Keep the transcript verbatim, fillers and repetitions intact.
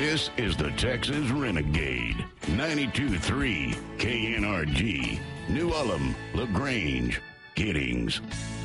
This is the Texas Renegade. ninety-two point three K N R G. New Ulm, LaGrange, Giddings.